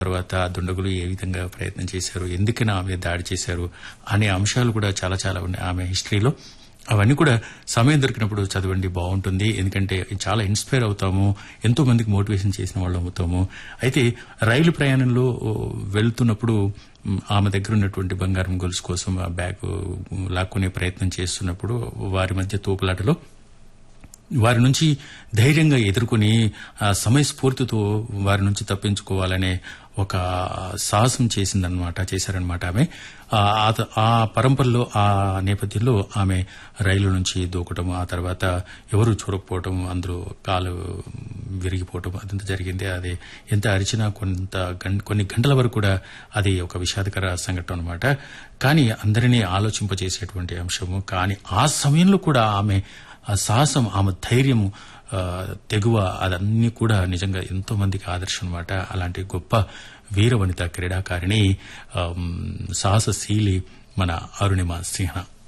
తర్వాత దుండగులు ఏ విధంగా ప్రయత్నం చేశారు, ఎందుకని ఆమె దాడి చేశారు అనే అంశాలు కూడా చాలా చాలా ఉన్నాయి ఆమె హిస్టరీలో. అవన్నీ కూడా సమయం దొరికినప్పుడు చదవండి, బాగుంటుంది. ఎందుకంటే చాలా ఇన్స్పైర్ అవుతాము, ఎంతో మందికి మోటివేషన్ చేసిన వాళ్ళు అవుతాము. అయితే రైలు ప్రయాణంలో వెళ్తున్నప్పుడు ఆమె దగ్గర ఉన్నటువంటి బంగారం గొలుసు కోసం ఆ బ్యాగ్ లాక్కునే ప్రయత్నం చేస్తున్నప్పుడు వారి మధ్య తోపులాటలో వారి నుంచి ధైర్యంగా ఎదుర్కొని సమయస్ఫూర్తితో వారి నుంచి తప్పించుకోవాలనే ఒక సాహసం చేశారనమాట ఆమె. ఆ పరంపరలో ఆ నేపథ్యంలో ఆమె రైలు నుంచి దూకటం, ఆ తర్వాత ఎవరు చూడకపోవటం, అందరూ కాలు విరిగిపోవటం అదంతా జరిగింది. అది ఎంత అరిచినా కొన్ని గంటల వరకు కూడా అది ఒక విషాదకర సంఘటన అనమాట. కానీ అందరినీ ఆలోచింపజేసేటువంటి అంశము. కానీ ఆ సమయంలో కూడా ఆమె సాహసం, ఆమె ధైర్యము, తెగువ అదన్నీ కూడా నిజంగా ఎంతో మందికి ఆదర్శం అనమాట. అలాంటి గొప్ప వీర వనిత క్రీడాకారిణి, సాహసశీలి మన అరుణిమ సిన్హా.